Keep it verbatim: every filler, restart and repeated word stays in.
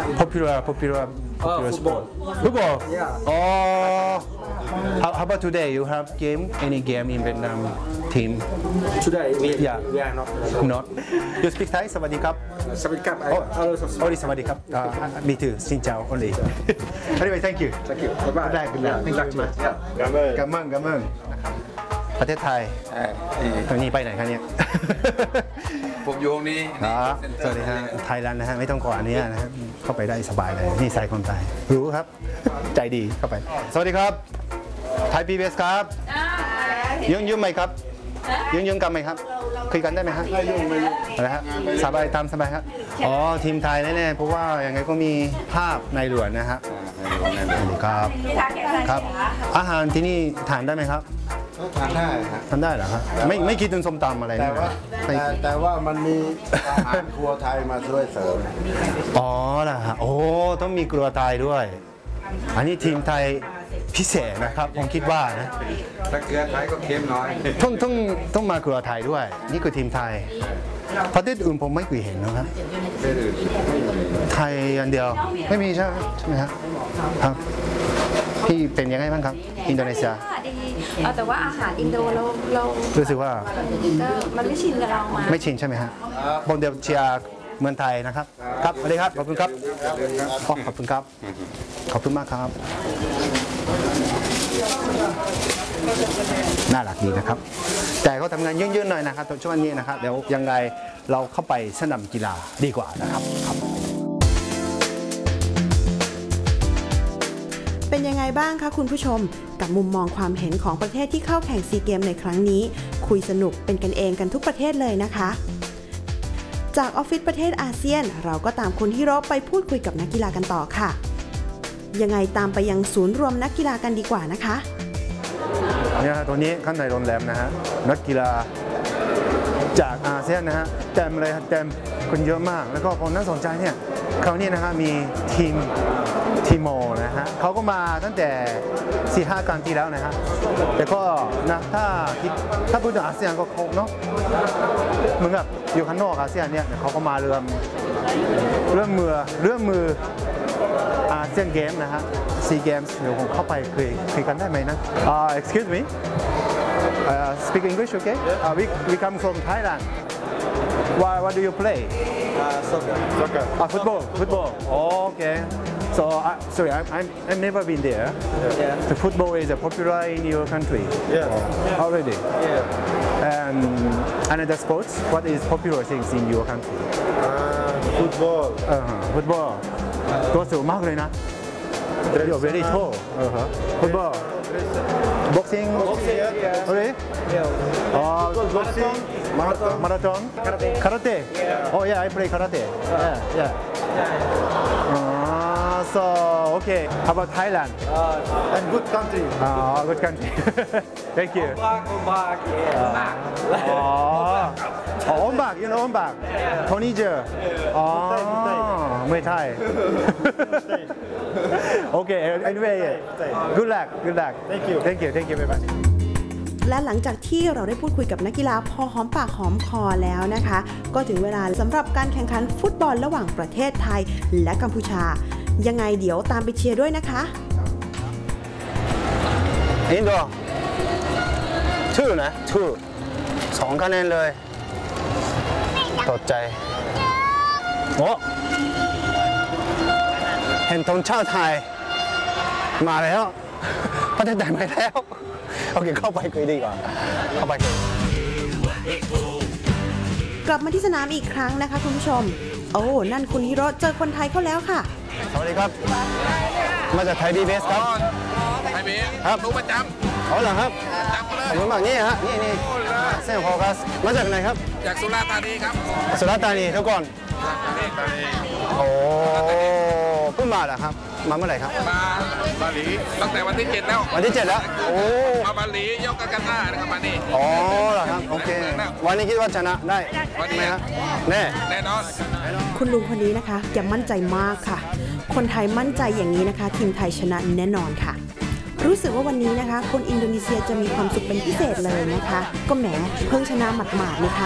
popular popular popular sport football oh how how about today you have game any game in Vietnam team today we yeah we are not not you speak Thai สวัสดีครับสวัสดีครับ oh only สวัสดีครับ me too ซินเจ้า only anyway thank you thank you bye bye good luck thank you very much กัมเมิงกัมเมิงกัมเมิงนะครับประเทศไทยตอนนี้ไปไหนครับเนี่ยผมอยู่ตรงนี้สวัสดีฮะไทยแลนด์นะฮะไม่ต้องกลัวอันนี้นะฮะเข้าไปได้สบายเลยนี่ใส่คนไทยรู้ครับใจดีเข้าไปสวัสดีครับไทยพีบีเอสครับยุ่งยุ่งไหมครับยุ่งยุ่งกันไหมครับคุยกันได้ไหมฮะไม่ยุ่งไม่ยุ่งอะไรฮะสบายตามสบายครับอ๋อทีมไทยแน่ๆเพราะว่ายังไงก็มีภาพในหลวงนะฮะครับครับอาหารที่นี่ทานได้ไหมครับทานได้ครับทานได้เหรอครับไม่ไม่คิดถึงส้มตำอะไรแต่ว่าแต่ว่ามันมีอาหารครัวไทยมาช่วยเสริมอ๋อล่ะฮะโอ้ต้องมีครัวไทยด้วยอันนี้ทีมไทยพิเศษนะครับผมคิดว่านะถ้าเกลือไทยก็เค็มน้อยต้องต้องต้องมาครัวไทยด้วยนี่คือทีมไทยประเทศอื่นผมไม่เคยเห็นนะครับไทยอันเดียวไม่มีใช่ไหมใช่ไหมครับครับพี่เป็นยังไงบ้างครับอินโดนีเซียดีแต่ว่าอาหารอินโดเราเรารู้สึกว่าก็มันไม่ชินกับเรามาไม่ชินใช่ไหมฮะผมเดี๋ยวเชียร์เมืองไทยนะครับครับสวัสดีครับขอบคุณครับขอบคุณครับขอบคุณมากครับน่ารักดีนะครับแต่เขาทำงานยืดๆหน่อยนะครับตอนช่วงนี้นะครับเดี๋ยวยังไงเราเข้าไปสนามกีฬาดีกว่านะครับเป็นยังไงบ้างคะคุณผู้ชมกับมุมมองความเห็นของประเทศที่เข้าแข่งซีเกมในครั้งนี้คุยสนุกเป็นกันเองกันทุกประเทศเลยนะคะจากออฟฟิศประเทศอาเซียนเราก็ตามคุณฮิโร่ไปพูดคุยกับนักกีฬากันต่อค่ะยังไงตามไปยังศูนย์รวมนักกีฬากันดีกว่านะคะเนี่ยตัวนี้ข้างในโรงแรมนะฮะนักกีฬาจากอาเซียนนะฮะเต็มเลยเต็มคนเยอะมากแล้วก็ผมน่าสนใจเนี่ยเขาเนี่ยนะฮะมีทีมทีโมนะฮะเขาก็มาตั้งแต่ สี่ห้า กันที่แล้วนะฮะแต่ก็นะถ้าถ้าพูดถึงอาเซียนก็คงเนาะเหมือนกับอยู่ข้างนอกอาเซียนเนี่ยเขาก็มาเริ่มเริ่มมือเริ่มมืออาเซียนเกมนะฮะซีเกมส์เดี๋ยวผมเข้าไปคุยคุยกันได้ไหมนะ excuse me uh, speak English okay uh, we we come from Thailand what what do you play uh, soccer soccer uh, football football oh, okay so I, sorry I I'm I've never been there yeah. the football is popular in your country yeah oh, already yeah and another sports what is popular things in your country uh, football uh, football ตัวสูงมากเลยนะ You're very tall football boxing okay oh boxing marathon marathon karate oh yeah I play karate yeah yeah uh, so okay how about Thailand uh, and good country oh good country thank you ombak ombak oh oh ombak you know ombak Tony Jr oh Muay Thai okay anyway good luck good luck thank you thank you thank you very much และหลังจากที่เราได้พูดคุยกับนักกีฬาพอหอมปากหอมคอแล้วนะคะก็ถึงเวลาสำหรับการแข่งขันฟุตบอลระหว่างประเทศไทยและกัมพูชายังไงเดี๋ยวตามไปเชียร์ด้วยนะคะอินโดชื่อนะชื่อสองคะแนนเลยตกใจโอ้เห็นธงชาติไทยมาแล้วประเทศไทยมาแล้วโอเคเข้าไปคุยดีกว่าเข้าไปกลับมาที่สนามอีกครั้งนะคะคุณผู้ชมโอ้นั่นคุณฮิโร่เจอคนไทยเข้าแล้วค่ะสวัสดีครับมาจากไทยดีเบสครับไทยเบสครับรู้ประจำอ๋อเหรอครับประจำเลยผมแบบนี้ฮะนี่นี่เส้นโฟกัสมาจากไหนครับจากสุราษฎร์ธานีครับสุราษฎร์ธานีทุกคนโอ้เพิ่งมาเหรอครับมาเมื่อไหร่ครับมาบาหลีตั้งแต่วันที่เจ็ดแล้ววันที่เจ็ดแล้วโอ้มาบาหลียกกันหน้านะครับมานี่อ๋อเหรอครับโอเควันนี้คิดว่าชนะได้ไหมครับแน่แน่นอนคุณลุงคนนี้นะคะแกมั่นใจมากค่ะคนไทยมั่นใจอย่างนี้นะคะทีมไทยชนะแน่นอนค่ะรู้สึกว่าวันนี้นะคะคนอินโดนีเซียจะมีความสุขเป็นพิเศษเลยนะคะก็แหมเพิ่งชนะหมาดๆนะคะ